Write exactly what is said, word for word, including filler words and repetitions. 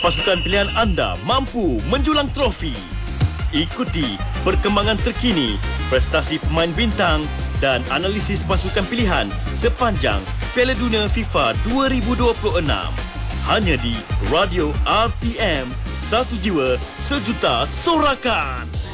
pasukan pilihan anda mampu menjulang trofi. Ikuti perkembangan terkini, prestasi pemain bintang dan analisis pasukan pilihan sepanjang Piala Dunia FIFA dua ribu dua puluh enam. Hanya di Radio R T M, satu jiwa sejuta sorakan.